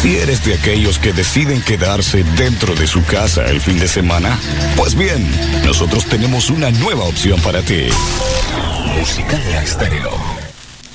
Si eres de aquellos que deciden quedarse dentro de su casa el fin de semana, pues bien, nosotros tenemos una nueva opción para ti. Música Estéreo.